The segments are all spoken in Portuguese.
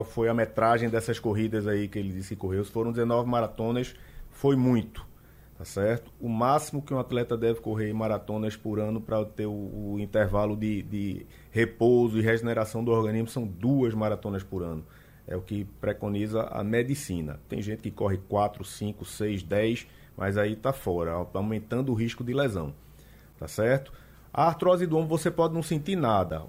foi a metragem dessas corridas aí que ele disse que correu. Se foram 19 maratonas, foi muito, tá certo? O máximo que um atleta deve correr em maratonas por ano para ter o intervalo de repouso e regeneração do organismo são 2 maratonas por ano. É o que preconiza a medicina. Tem gente que corre 4, 5, 6, 10, mas aí está fora, aumentando o risco de lesão, tá certo? A artrose do ombro você pode não sentir nada.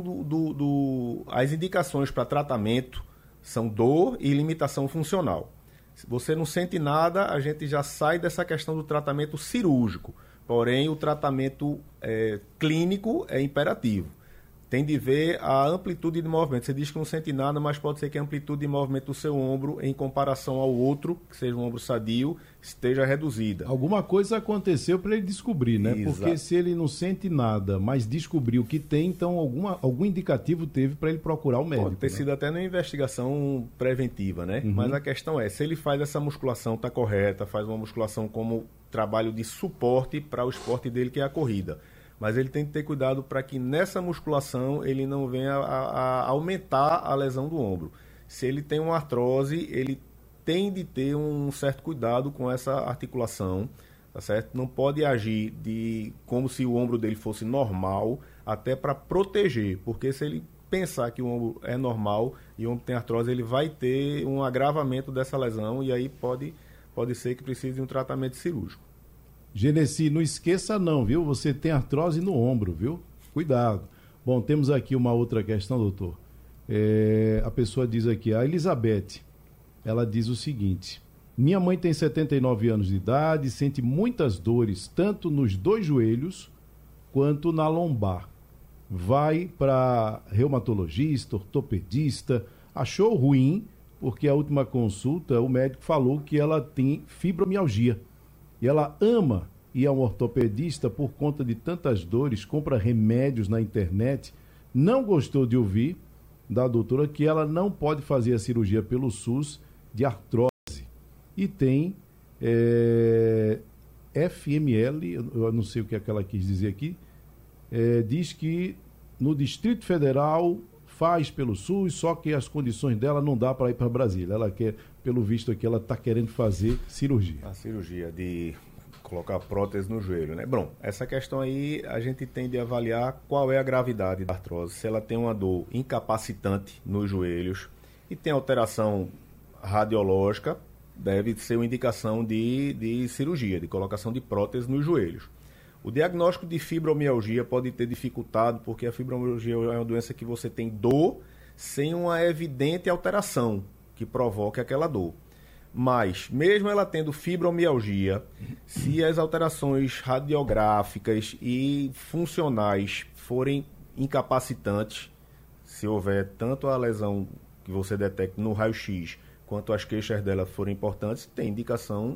As indicações para tratamento são dor e limitação funcional. Se você não sente nada, a gente já sai dessa questão do tratamento cirúrgico. Porém, o tratamento clínico é imperativo. Tem de ver a amplitude de movimento. Você diz que não sente nada, mas pode ser que a amplitude de movimento do seu ombro, em comparação ao outro, que seja um ombro sadio, esteja reduzida. Alguma coisa aconteceu para ele descobrir, né? Exato. Porque se ele não sente nada, mas descobriu que tem, então algum indicativo teve para ele procurar o médico. Pode ter sido até numa investigação preventiva, né? Uhum. Mas a questão é, se ele faz essa musculação, está correta, faz uma musculação como trabalho de suporte para o esporte dele, que é a corrida. Mas ele tem que ter cuidado para que nessa musculação ele não venha a aumentar a lesão do ombro. Se ele tem uma artrose, ele tem de ter um certo cuidado com essa articulação, tá certo? Não pode agir como se o ombro dele fosse normal, até para proteger, porque se ele pensar que o ombro é normal e o ombro tem artrose, ele vai ter um agravamento dessa lesão e aí pode ser que precise de um tratamento cirúrgico. Genesi, não esqueça não, viu? Você tem artrose no ombro, viu? Cuidado. Bom, temos aqui uma outra questão, doutor. A pessoa diz aqui, a Elizabeth, ela diz o seguinte: minha mãe tem 79 anos de idade, sente muitas dores, tanto nos 2 joelhos quanto na lombar. Vai para reumatologista, ortopedista, achou ruim, porque a última consulta o médico falou que ela tem fibromialgia. E ela ama ir a um ortopedista por conta de tantas dores, compra remédios na internet. Não gostou de ouvir da doutora que ela não pode fazer a cirurgia pelo SUS de artrose. E tem FML, eu não sei o que é que ela quis dizer aqui, diz que no Distrito Federal faz pelo SUS, só que as condições dela não dá para ir para Brasília. Ela quer, pelo visto aqui, ela está querendo fazer cirurgia. A cirurgia de colocar prótese no joelho, né? Bom, essa questão aí a gente tem de avaliar qual é a gravidade da artrose. Se ela tem uma dor incapacitante nos joelhos e tem alteração radiológica, deve ser uma indicação de cirurgia, de colocação de prótese nos joelhos. O diagnóstico de fibromialgia pode ter dificultado, porque a fibromialgia é uma doença que você tem dor sem uma evidente alteração que provoque aquela dor. Mas, mesmo ela tendo fibromialgia, se as alterações radiográficas e funcionais forem incapacitantes, se houver tanto a lesão que você detecta no raio-x, quanto as queixas dela forem importantes, tem indicação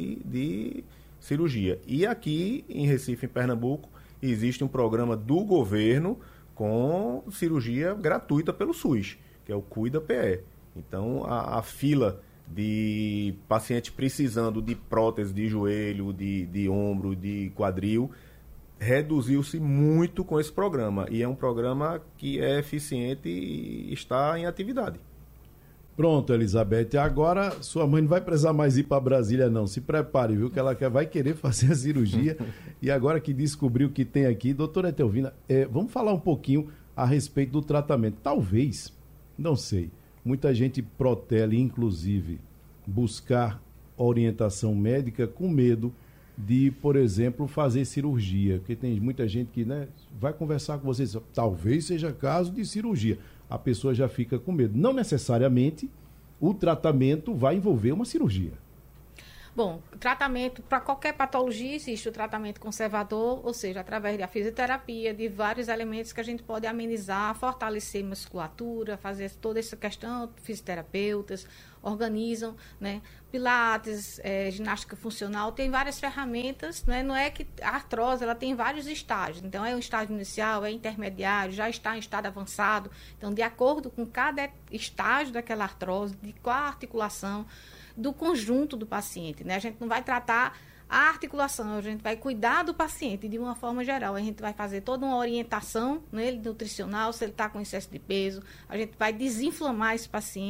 de cirurgia. E aqui em Recife, em Pernambuco, existe um programa do governo com cirurgia gratuita pelo SUS, que é o Cuida PE. Então, a fila de pacientes precisando de prótese de joelho, de ombro, de quadril, reduziu-se muito com esse programa. E é um programa que é eficiente e está em atividade. Pronto, Elizabeth. Agora sua mãe não vai precisar mais ir para Brasília, não. Se prepare, viu? Que ela vai querer fazer a cirurgia. E agora que descobriu o que tem aqui, doutora Etelvina, vamos falar um pouquinho a respeito do tratamento. Talvez, não sei, muita gente protela, inclusive, buscar orientação médica com medo de, por exemplo, fazer cirurgia. Porque tem muita gente que, né, vai conversar com vocês, talvez seja caso de cirurgia. A pessoa já fica com medo. Não necessariamente o tratamento vai envolver uma cirurgia. Bom, tratamento para qualquer patologia existe o tratamento conservador, ou seja, através da fisioterapia, de vários elementos que a gente pode amenizar, fortalecer musculatura, fazer toda essa questão. Fisioterapeutas organizam, né, pilates, ginástica funcional, tem várias ferramentas, né? Não é que a artrose ela tem vários estágios, então é um estágio inicial, é intermediário, já está em estado avançado, então de acordo com cada estágio daquela artrose, de qual a articulação, do conjunto do paciente, né? A gente não vai tratar A articulação, a gente vai cuidar do paciente de uma forma geral. A gente vai fazer toda uma orientação nele, nutricional, se ele está com excesso de peso. A gente vai desinflamar esse paciente.